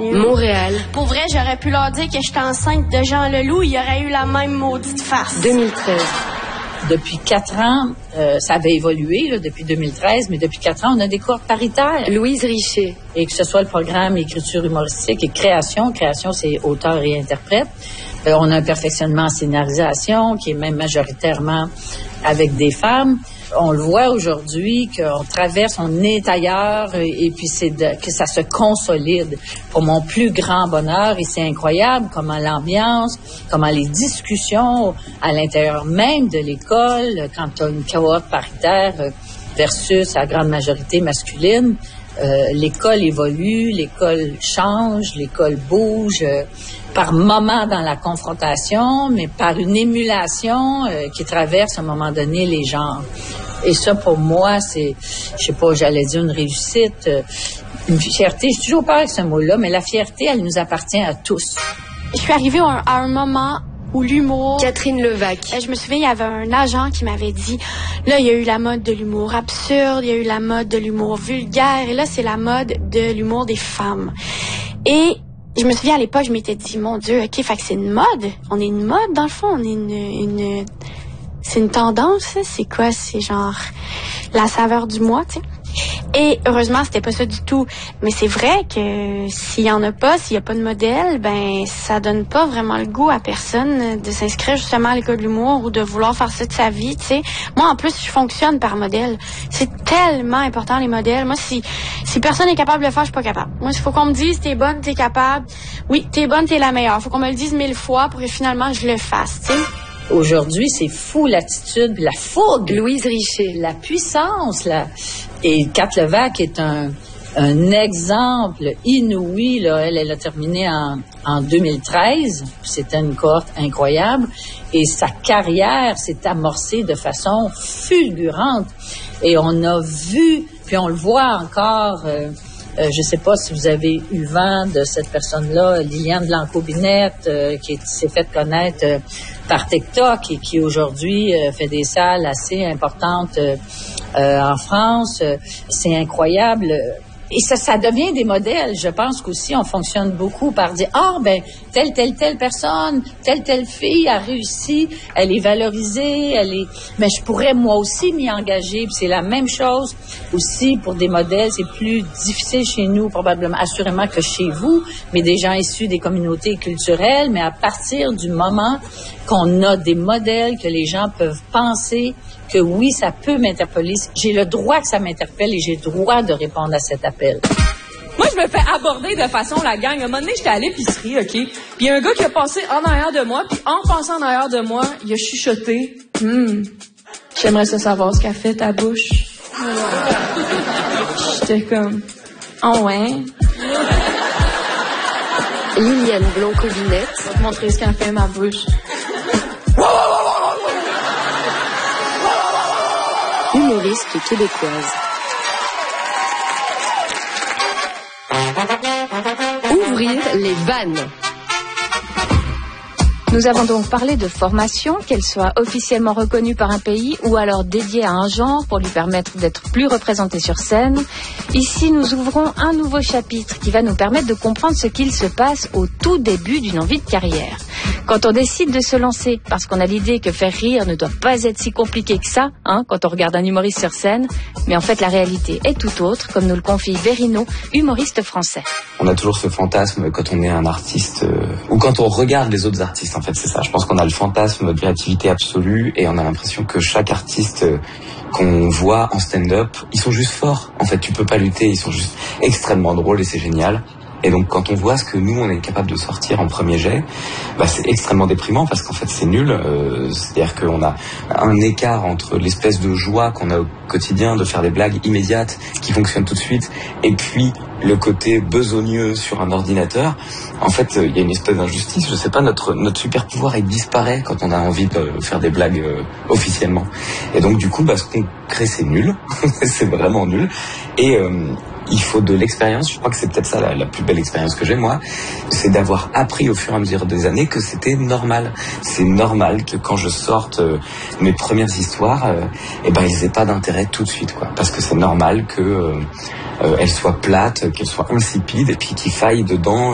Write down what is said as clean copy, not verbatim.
nul. Montréal. Pour vrai, j'aurais pu leur dire que j'étais enceinte de Jean Leloup, il y aurait eu la même maudite farce. 2013. Depuis 4 ans, ça avait évolué là, depuis 2013, mais depuis 4 ans, on a des cours paritaires. Louise Richer. Et que ce soit le programme écriture humoristique et création, c'est auteur et interprète. On a un perfectionnement en scénarisation qui est même majoritairement avec des femmes. On le voit aujourd'hui qu'on traverse, on est ailleurs et puis que ça se consolide pour mon plus grand bonheur et c'est incroyable comment l'ambiance, comment les discussions à l'intérieur même de l'école, quand tu as une cohorte paritaire versus la grande majorité masculine, l'école évolue, l'école change, l'école bouge par moments dans la confrontation, mais par une émulation qui traverse à un moment donné les genres. Et ça, pour moi, c'est, je sais pas, j'allais dire une réussite, une fierté. J'ai toujours peur avec ce mot-là, mais la fierté, elle nous appartient à tous. Je suis arrivée à un moment où l'humour... Catherine Levac. Je me souviens, il y avait un agent qui m'avait dit, là, il y a eu la mode de l'humour absurde, il y a eu la mode de l'humour vulgaire, et là, c'est la mode de l'humour des femmes. Et je me souviens, à l'époque, je m'étais dit, mon Dieu, OK, fait que c'est une mode. On est une mode, dans le fond. On est c'est une tendance, c'est quoi? C'est genre la saveur du mois, tu sais. Et heureusement, c'était pas ça du tout. Mais c'est vrai que s'il y en a pas, s'il y a pas de modèle, ben ça donne pas vraiment le goût à personne de s'inscrire justement à l'école de l'humour ou de vouloir faire ça de sa vie, tu sais. Moi, en plus, je fonctionne par modèle. C'est tellement important, les modèles. Moi, si personne est capable de le faire, je suis pas capable. Moi, il faut qu'on me dise, t'es bonne, t'es capable. Oui, t'es bonne, t'es la meilleure. Faut qu'on me le dise 1000 fois pour que finalement je le fasse, tu sais. Aujourd'hui, c'est fou l'attitude, la fougue. Louise Richer. La puissance, Et Kat Levac est un exemple inouï, là. Elle a terminé en 2013. C'était une cohorte incroyable. Et sa carrière s'est amorcée de façon fulgurante. Et on a vu, puis on le voit encore... je ne sais pas si vous avez eu vent de cette personne-là, Liliane Blanco-Binette, qui s'est fait connaître par TikTok et qui aujourd'hui fait des salles assez importantes en France. C'est incroyable. Et ça devient des modèles. Je pense qu'aussi, on fonctionne beaucoup par dire, telle personne, telle fille a réussi, elle est valorisée, mais je pourrais moi aussi m'y engager. Puis c'est la même chose aussi pour des modèles. C'est plus difficile chez nous, probablement, assurément que chez vous, mais des gens issus des communautés culturelles. Mais à partir du moment qu'on a des modèles que les gens peuvent penser que oui, ça peut m'interpeller. J'ai le droit que ça m'interpelle et j'ai le droit de répondre à cet appel. Moi, je me fais aborder de façon la gang. À un moment donné, j'étais à l'épicerie, OK? Puis il y a un gars qui a passé en arrière de moi, puis en passant en arrière de moi, il a chuchoté. J'aimerais ça savoir ce qu'a fait ta bouche. J'étais comme, oh ouais. Liliane Blanco-Binette. Je vais te montrer ce qu'a fait ma bouche. Humoriste québécoise. Ouvrir les vannes. Nous avons donc parlé de formation, qu'elle soit officiellement reconnue par un pays ou alors dédiée à un genre pour lui permettre d'être plus représentée sur scène. Ici, nous ouvrons un nouveau chapitre qui va nous permettre de comprendre ce qu'il se passe au tout début d'une envie de carrière. Quand on décide de se lancer, parce qu'on a l'idée que faire rire ne doit pas être si compliqué que ça, quand on regarde un humoriste sur scène, mais en fait la réalité est tout autre, comme nous le confie Verino, humoriste français. On a toujours ce fantasme quand on est un artiste, ou quand on regarde les autres artistes, en fait, c'est ça. Je pense qu'on a le fantasme de créativité absolue et on a l'impression que chaque artiste qu'on voit en stand-up, ils sont juste forts. En fait, tu peux pas lutter, ils sont juste extrêmement drôles et c'est génial. Et donc, quand on voit ce que nous, on est capable de sortir en premier jet, c'est extrêmement déprimant parce qu'en fait, c'est nul. C'est-à-dire qu'on a un écart entre l'espèce de joie qu'on a au quotidien de faire des blagues immédiates qui fonctionnent tout de suite et puis le côté besogneux sur un ordinateur. En fait, il y a une espèce d'injustice. Je sais pas, notre super pouvoir, il disparaît quand on a envie de faire des blagues officiellement. Et donc, du coup, ce qu'on crée, c'est nul. C'est vraiment nul. Et il faut de l'expérience. Je crois que c'est peut-être ça la plus belle expérience que j'ai, moi. C'est d'avoir appris au fur et à mesure des années que c'était normal. C'est normal que quand je sorte mes premières histoires, ils aient pas d'intérêt tout de suite, quoi. Parce que c'est normal que elles soient plates, qu'elles soient insipides et puis qu'il faille dedans